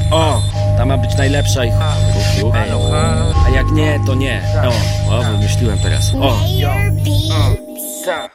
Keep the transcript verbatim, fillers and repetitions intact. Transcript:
O, ta ma być najlepsza i Ej. A jak nie, to nie. O, o, wymyśliłem teraz. O, Mayor Beats. tak.